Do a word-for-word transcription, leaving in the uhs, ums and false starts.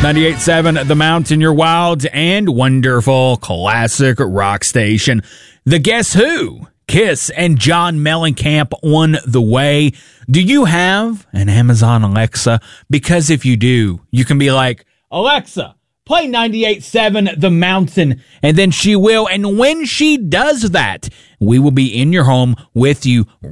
ninety-eight point seven The Mountain, your wild and wonderful classic rock station. The Guess Who, Kiss, and John Mellencamp on the way. Do you have an Amazon Alexa? Because if you do, you can be like, Alexa, play ninety-eight point seven The Mountain, and then she will. And when she does that, we will be in your home with you